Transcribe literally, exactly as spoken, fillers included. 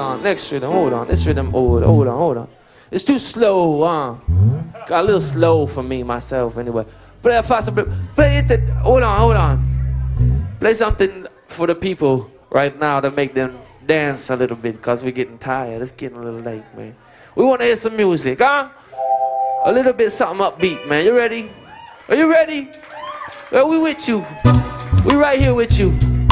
on. Next rhythm, hold on. This rhythm, hold on, hold on, hold on. It's too slow, huh? Got a little slow for me, myself, anyway. Play a faster, play it, hold on, hold on. Play something for the people right now to make them dance a little bit, because we're getting tired. It's getting a little late, man. We want to hear some music, huh? A little bit something upbeat, man. You ready? Are you ready? Well, we with you. We right here with you.